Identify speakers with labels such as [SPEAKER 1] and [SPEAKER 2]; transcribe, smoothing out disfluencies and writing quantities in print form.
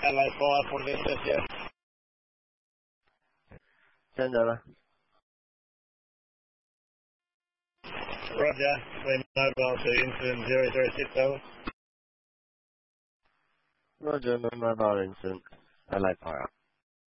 [SPEAKER 1] Allied 4 for distance, yes.
[SPEAKER 2] Send over.
[SPEAKER 1] Roger, we mobile to incident 006 over.
[SPEAKER 2] Roger, mobile incident. Allied fire.